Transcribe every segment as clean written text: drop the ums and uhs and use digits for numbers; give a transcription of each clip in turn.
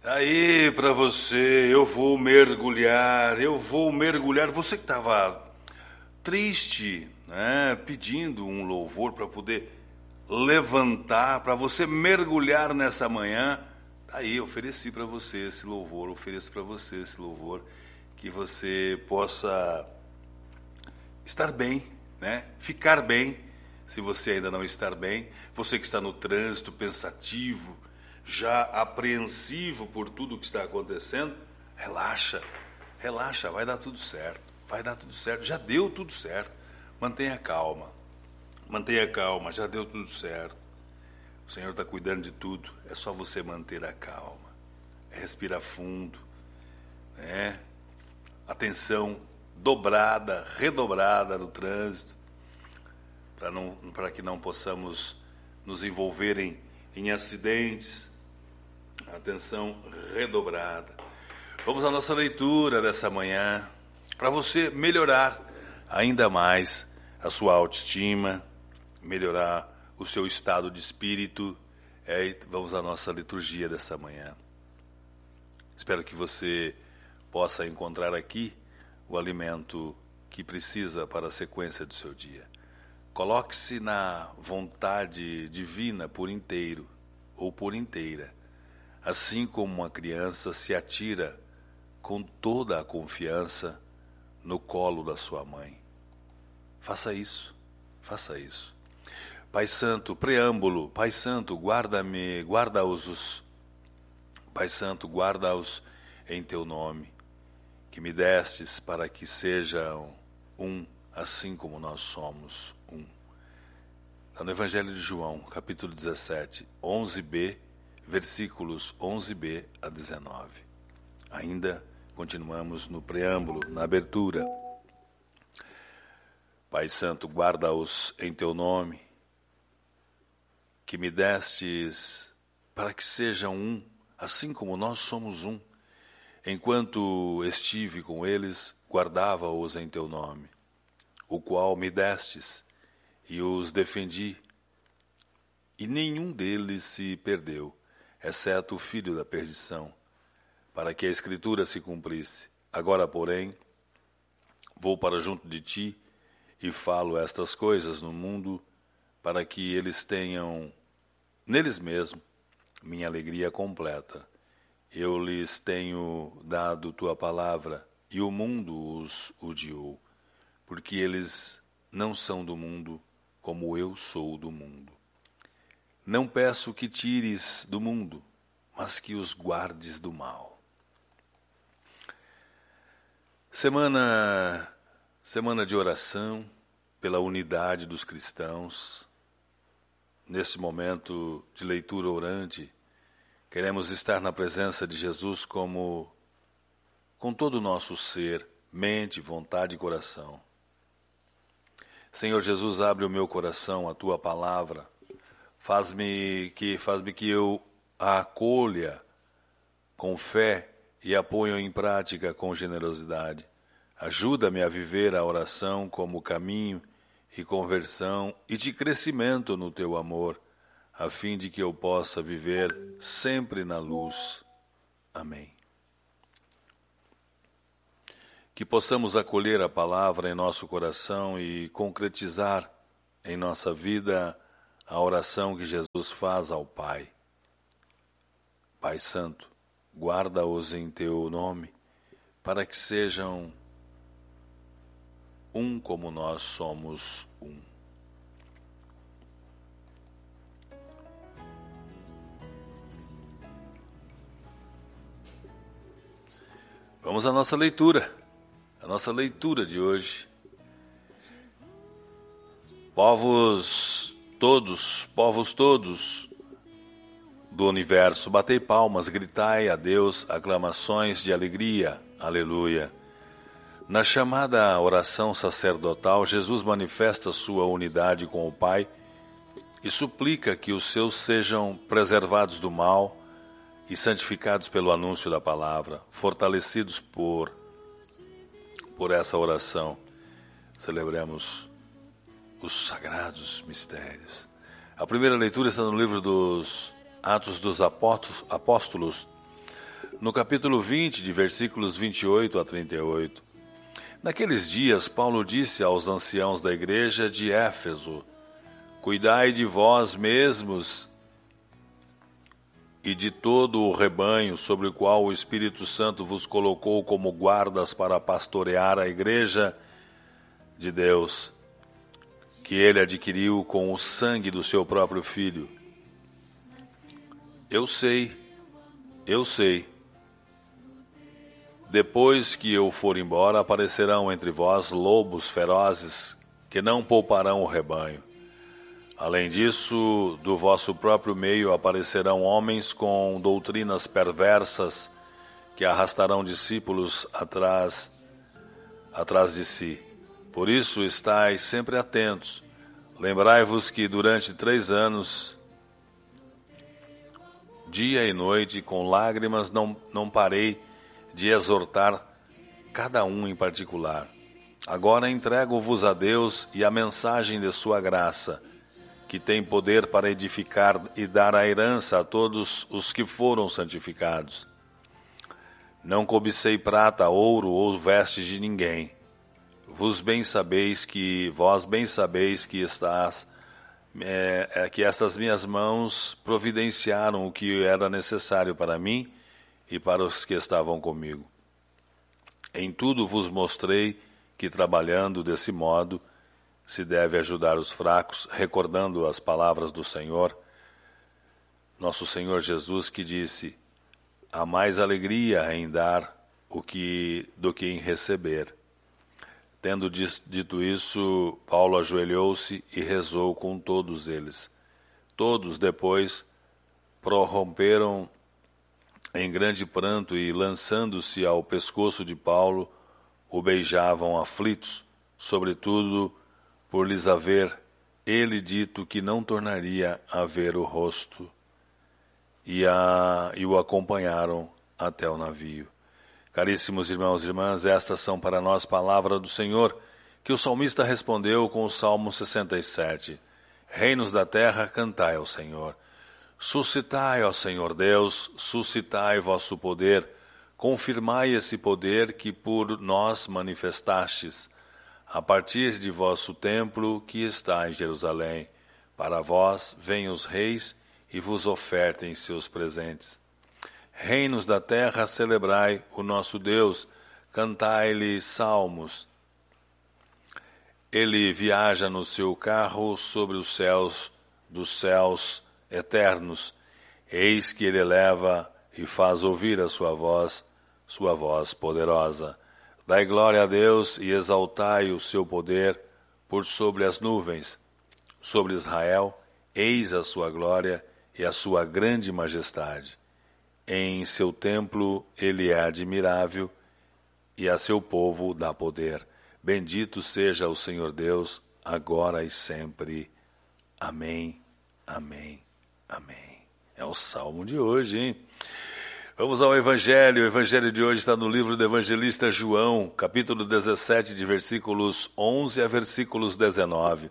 Aí para você, eu vou mergulhar. Você que estava triste, né? Pedindo um louvor para poder levantar, para você mergulhar nessa manhã. Aí ofereci para você esse louvor, ofereço para você esse louvor, que você possa estar bem, né? Ficar bem, se você ainda não estar bem. Você que está no trânsito, pensativo, já apreensivo por tudo que está acontecendo, relaxa, relaxa, vai dar tudo certo, vai dar tudo certo, já deu tudo certo. Mantenha calma, já deu tudo certo. O Senhor está cuidando de tudo, é só você manter a calma, respira fundo, né? Atenção dobrada, redobrada no trânsito, para que não possamos nos envolver em acidentes. Atenção redobrada. Vamos à nossa leitura dessa manhã, para você melhorar ainda mais a sua autoestima, melhorar o seu estado de espírito. Vamos à nossa liturgia dessa manhã. Espero que você possa encontrar aqui o alimento que precisa para a sequência do seu dia. Coloque-se na vontade divina por inteiro ou por inteira, assim como uma criança se atira com toda a confiança no colo da sua mãe. Faça isso, faça isso. Pai Santo, preâmbulo, Pai Santo, guarda-me, guarda-os, Pai Santo, guarda-os em teu nome, que me destes para que sejam um, assim como nós somos um. Está no Evangelho de João, capítulo 17, 11b, versículos 11b a 19. Ainda continuamos no preâmbulo, na abertura. Pai Santo, guarda-os em teu nome, que me destes para que sejam um, assim como nós somos um. Enquanto estive com eles, guardava-os em teu nome, o qual me destes, e os defendi, e nenhum deles se perdeu, exceto o filho da perdição, para que a Escritura se cumprisse. Agora, porém, vou para junto de ti, e falo estas coisas no mundo, para que eles tenham neles mesmos minha alegria completa. Eu lhes tenho dado tua palavra, e o mundo os odiou, porque eles não são do mundo, como eu sou do mundo. Não peço que tires do mundo, mas que os guardes do mal. Semana de oração pela unidade dos cristãos. Neste momento de leitura orante, queremos estar na presença de Jesus com todo o nosso ser, mente, vontade e coração. Senhor Jesus, abre o meu coração à tua palavra. Faz-me que eu a acolha com fé e a ponha em prática com generosidade. Ajuda-me a viver a oração como caminho e conversão e de crescimento no teu amor, a fim de que eu possa viver sempre na luz. Amém. Que possamos acolher a palavra em nosso coração e concretizar em nossa vida a oração que Jesus faz ao Pai. Pai Santo, guarda-os em teu nome, para que sejam um como nós somos um. Vamos à nossa leitura, a nossa leitura de hoje. Povos todos do universo, batei palmas, gritai a Deus aclamações de alegria. Aleluia. Na chamada oração sacerdotal, Jesus manifesta sua unidade com o Pai e suplica que os seus sejam preservados do mal e santificados pelo anúncio da palavra, fortalecidos por essa oração. Celebremos os sagrados mistérios. A primeira leitura está no livro dos Atos dos Apóstolos, no capítulo 20, de versículos 28 a 38. Naqueles dias, Paulo disse aos anciãos da igreja de Éfeso: Cuidai de vós mesmos e de todo o rebanho sobre o qual o Espírito Santo vos colocou como guardas para pastorear a igreja de Deus, que ele adquiriu com o sangue do seu próprio Filho. Eu sei. Depois que eu for embora, aparecerão entre vós lobos ferozes que não pouparão o rebanho. Além disso, do vosso próprio meio aparecerão homens com doutrinas perversas que arrastarão discípulos atrás de si. Por isso, estais sempre atentos. Lembrai-vos que durante 3 anos, dia e noite, com lágrimas, não parei de exortar cada um em particular. Agora entrego-vos a Deus e a mensagem de sua graça, que tem poder para edificar e dar a herança a todos os que foram santificados. Não cobicei prata, ouro ou vestes de ninguém. Vós bem sabeis que que estas minhas mãos providenciaram o que era necessário para mim e para os que estavam comigo. Em tudo vos mostrei que, trabalhando desse modo, se deve ajudar os fracos, recordando as palavras do Senhor, nosso Senhor Jesus, que disse: há mais alegria em dar do que em receber. Tendo dito isso, Paulo ajoelhou-se e rezou com todos eles. Todos depois prorromperam em grande pranto e, lançando-se ao pescoço de Paulo, o beijavam aflitos, sobretudo por lhes haver ele dito que não tornaria a ver o rosto, e o acompanharam até o navio. Caríssimos irmãos e irmãs, estas são para nós palavras do Senhor, que o salmista respondeu com o Salmo 67. Reinos da terra, cantai ao Senhor. Suscitai, ó Senhor Deus, suscitai vosso poder, confirmai esse poder que por nós manifestastes, a partir de vosso templo que está em Jerusalém. Para vós venham os reis e vos ofertem seus presentes. Reinos da terra, celebrai o nosso Deus, cantai-lhe salmos. Ele viaja no seu carro sobre os céus dos céus eternos. Eis que ele eleva e faz ouvir a sua voz poderosa. Dai glória a Deus e exaltai o seu poder por sobre as nuvens. Sobre Israel, eis a sua glória e a sua grande majestade. Em seu templo ele é admirável e a seu povo dá poder. Bendito seja o Senhor Deus, agora e sempre. Amém, amém, amém. É o salmo de hoje, hein? Vamos ao Evangelho. O Evangelho de hoje está no livro do evangelista João, capítulo 17, de versículos 11 a versículos 19.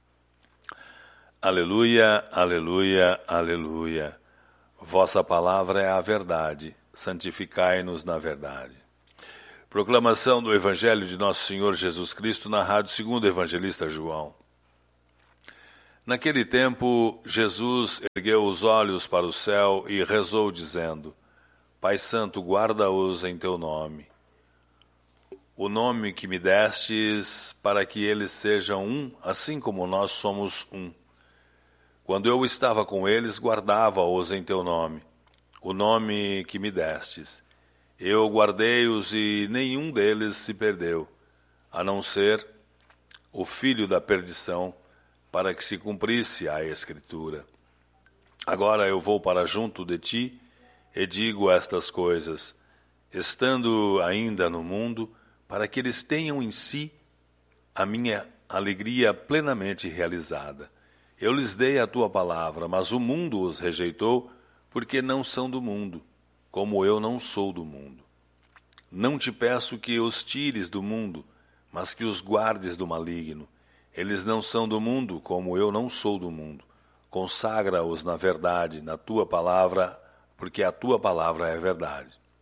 Aleluia, aleluia, aleluia. Vossa palavra é a verdade, santificai-nos na verdade. Proclamação do Evangelho de Nosso Senhor Jesus Cristo, narrado segundo o evangelista João. Naquele tempo, Jesus ergueu os olhos para o céu e rezou, dizendo: Pai Santo, guarda-os em teu nome, o nome que me destes, para que eles sejam um, assim como nós somos um. Quando eu estava com eles, guardava-os em teu nome, o nome que me destes. Eu guardei-os e nenhum deles se perdeu, a não ser o filho da perdição, para que se cumprisse a Escritura. Agora eu vou para junto de ti e digo estas coisas, estando ainda no mundo, para que eles tenham em si a minha alegria plenamente realizada. Eu lhes dei a tua palavra, mas o mundo os rejeitou, porque não são do mundo, como eu não sou do mundo. Não te peço que os tires do mundo, mas que os guardes do maligno. Eles não são do mundo, como eu não sou do mundo. Consagra-os na verdade, na tua palavra, porque a tua palavra é verdade.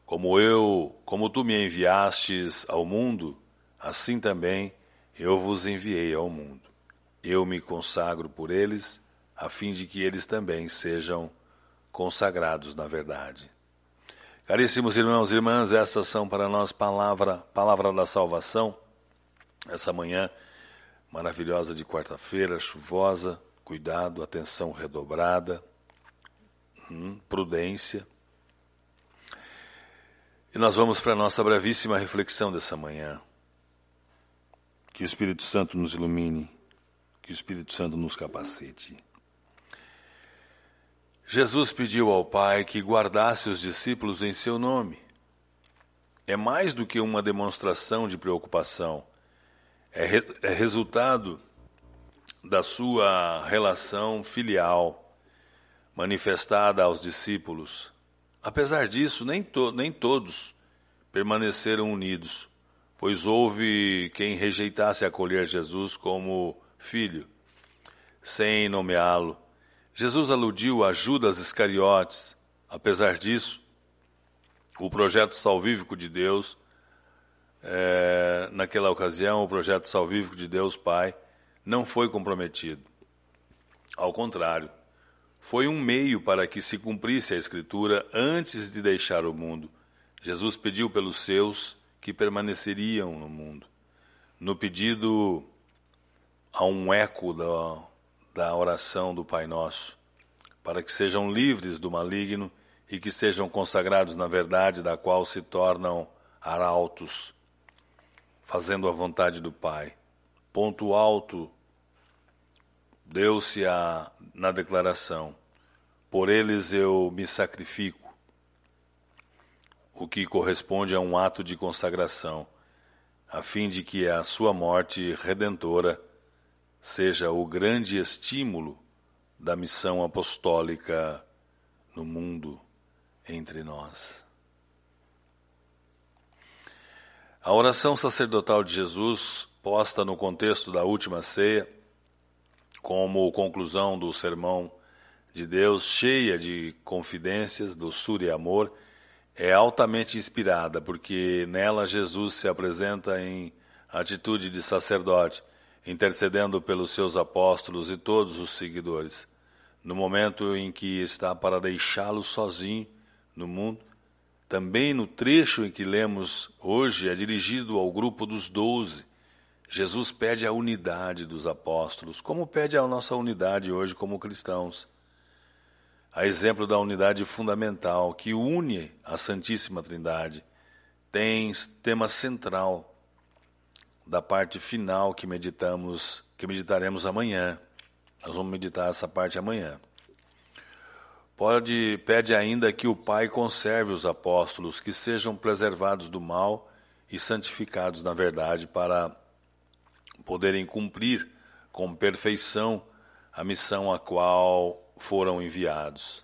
Como tu me enviastes ao mundo, assim também eu vos enviei ao mundo. Eu me consagro por eles, a fim de que eles também sejam consagrados na verdade. Caríssimos irmãos e irmãs, essas são para nós palavra da salvação. Essa manhã maravilhosa de quarta-feira, chuvosa, cuidado, atenção redobrada, prudência. E nós vamos para a nossa brevíssima reflexão dessa manhã. Que o Espírito Santo nos ilumine, que o Espírito Santo nos capacite. Jesus pediu ao Pai que guardasse os discípulos em seu nome. É mais do que uma demonstração de preocupação. É resultado da sua relação filial manifestada aos discípulos. Apesar disso, nem todos permaneceram unidos, pois houve quem rejeitasse acolher Jesus como filho, sem nomeá-lo. Jesus aludiu a Judas Iscariotes. Apesar disso, o projeto salvífico de Deus, naquela ocasião, o projeto salvífico de Deus Pai, não foi comprometido. Ao contrário, foi um meio para que se cumprisse a Escritura antes de deixar o mundo. Jesus pediu pelos seus que permaneceriam no mundo. No pedido, há um eco da oração do Pai Nosso, para que sejam livres do maligno e que sejam consagrados na verdade, da qual se tornam arautos, fazendo a vontade do Pai. Ponto alto deu-se na declaração: por eles eu me sacrifico, o que corresponde a um ato de consagração, a fim de que a sua morte redentora seja o grande estímulo da missão apostólica no mundo entre nós. A oração sacerdotal de Jesus, posta no contexto da última ceia, como conclusão do sermão de Deus, cheia de confidências, doçura e amor, é altamente inspirada, porque nela Jesus se apresenta em atitude de sacerdote, intercedendo pelos seus apóstolos e todos os seguidores. No momento em que está para deixá-los sozinho no mundo, também no trecho em que lemos hoje, é dirigido ao grupo dos 12. Jesus pede a unidade dos apóstolos, como pede a nossa unidade hoje como cristãos. A exemplo da unidade fundamental que une a Santíssima Trindade, tem tema central da parte final que meditaremos amanhã. Nós vamos meditar essa parte amanhã. Pede ainda que o Pai conserve os apóstolos, que sejam preservados do mal e santificados na verdade, para poderem cumprir com perfeição a missão a qual foram enviados.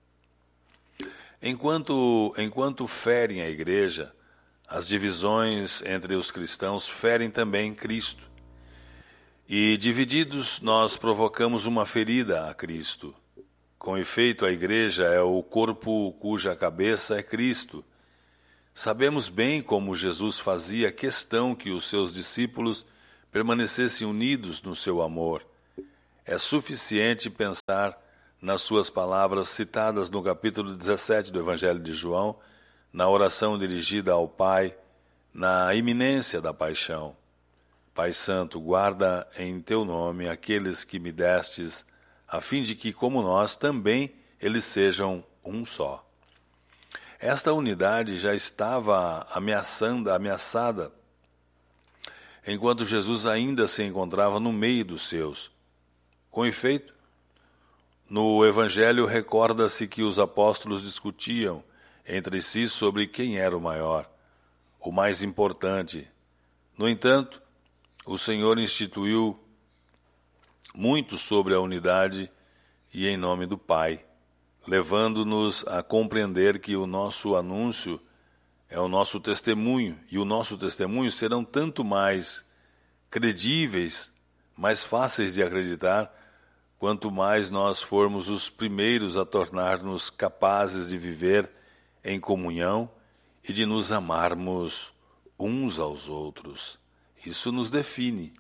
Enquanto ferem a igreja, as divisões entre os cristãos ferem também Cristo. E divididos, nós provocamos uma ferida a Cristo. Com efeito, a igreja é o corpo cuja cabeça é Cristo. Sabemos bem como Jesus fazia questão que os seus discípulos permanecessem unidos no seu amor. É suficiente pensar nas suas palavras citadas no capítulo 17 do Evangelho de João, na oração dirigida ao Pai, na iminência da paixão. Pai Santo, guarda em teu nome aqueles que me destes, a fim de que, como nós, também eles sejam um só. Esta unidade já estava ameaçada, enquanto Jesus ainda se encontrava no meio dos seus. Com efeito, no Evangelho recorda-se que os apóstolos discutiam entre si sobre quem era o maior, o mais importante. No entanto, o Senhor instituiu muito sobre a unidade e em nome do Pai, levando-nos a compreender que o nosso anúncio é o nosso testemunho, e o nosso testemunho serão tanto mais credíveis, mais fáceis de acreditar, quanto mais nós formos os primeiros a tornar-nos capazes de viver em comunhão e de nos amarmos uns aos outros. Isso nos define.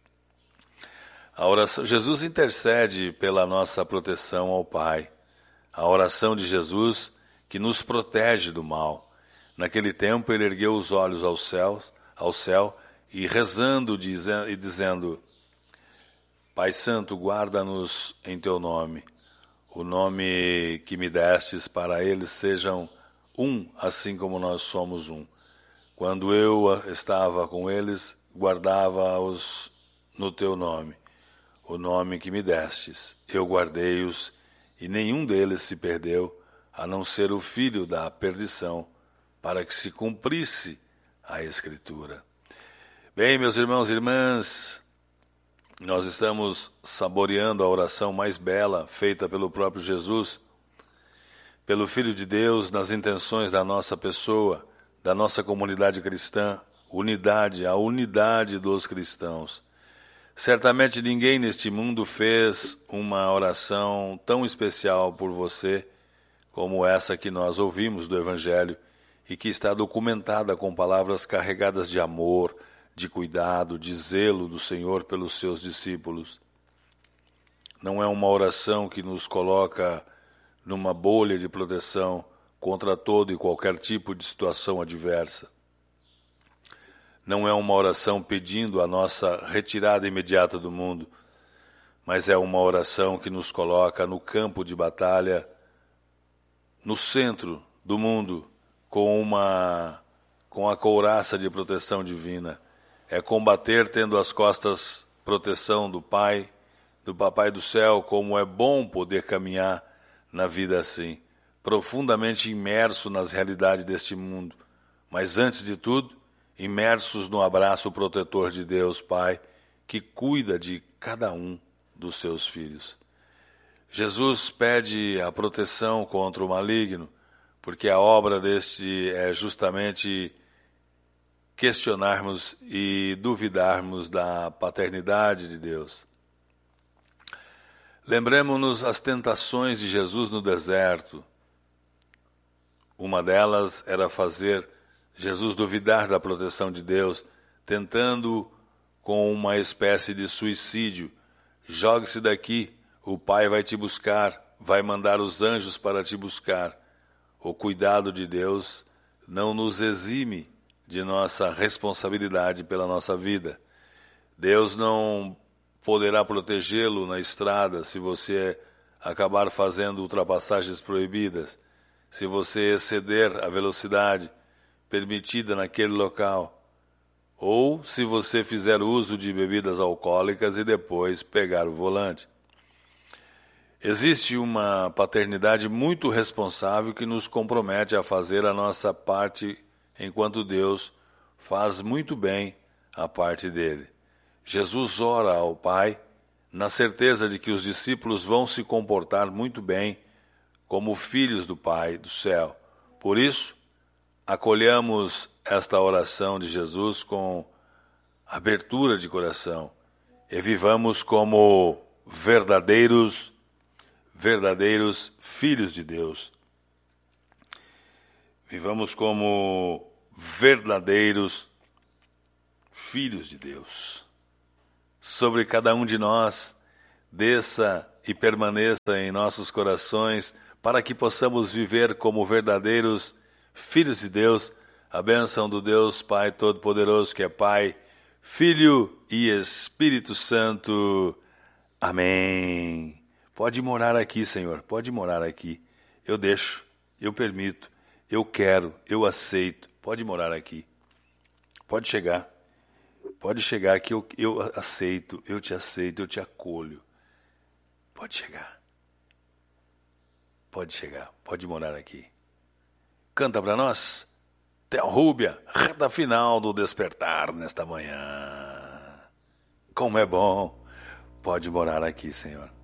A oração, Jesus intercede pela nossa proteção ao Pai. A oração de Jesus que nos protege do mal. Naquele tempo ele ergueu os olhos ao céu e rezando e dizendo: Pai Santo, guarda-nos em teu nome, o nome que me destes, para eles sejam um, assim como nós somos um. Quando eu estava com eles, guardava-os no teu nome, o nome que me destes. Eu guardei-os, e nenhum deles se perdeu, a não ser o filho da perdição, para que se cumprisse a Escritura. Bem, meus irmãos e irmãs, nós estamos saboreando a oração mais bela feita pelo próprio Jesus, pelo Filho de Deus, nas intenções da nossa pessoa, da nossa comunidade cristã, a unidade dos cristãos. Certamente ninguém neste mundo fez uma oração tão especial por você como essa que nós ouvimos do Evangelho e que está documentada com palavras carregadas de amor, de cuidado, de zelo do Senhor pelos seus discípulos. Não é uma oração que nos coloca numa bolha de proteção contra todo e qualquer tipo de situação adversa. Não é uma oração pedindo a nossa retirada imediata do mundo, mas é uma oração que nos coloca no campo de batalha, no centro do mundo, com a couraça de proteção divina. É combater tendo às costas proteção do Pai, do Papai do Céu, como é bom poder caminhar na vida assim, profundamente imerso nas realidades deste mundo, mas antes de tudo, imersos no abraço protetor de Deus Pai, que cuida de cada um dos seus filhos. Jesus pede a proteção contra o maligno, porque a obra deste é justamente questionarmos e duvidarmos da paternidade de Deus. Lembremos-nos as tentações de Jesus no deserto. Uma delas era fazer Jesus duvidar da proteção de Deus, tentando com uma espécie de suicídio. Jogue-se daqui, o Pai vai te buscar, vai mandar os anjos para te buscar. O cuidado de Deus não nos exime de nossa responsabilidade pela nossa vida. Deus não poderá protegê-lo na estrada se você acabar fazendo ultrapassagens proibidas, se você exceder a velocidade permitida naquele local, ou se você fizer uso de bebidas alcoólicas e depois pegar o volante. Existe uma paternidade muito responsável que nos compromete a fazer a nossa parte enquanto Deus faz muito bem a parte dele. Jesus ora ao Pai na certeza de que os discípulos vão se comportar muito bem como filhos do Pai do céu. Por isso, acolhamos esta oração de Jesus com abertura de coração e vivamos como verdadeiros filhos de Deus. Vivamos como verdadeiros filhos de Deus. Sobre cada um de nós, desça e permaneça em nossos corações, para que possamos viver como verdadeiros filhos de Deus, a bênção do Deus Pai Todo-Poderoso, que é Pai, Filho e Espírito Santo. Amém. Pode morar aqui, Senhor, pode morar aqui. Eu deixo, eu permito, eu quero, eu aceito. Pode morar aqui. Pode chegar que eu aceito, eu te acolho. Pode chegar, pode morar aqui. Canta para nós, Theo Rúbia, reta final do despertar nesta manhã. Como é bom, pode morar aqui, Senhor.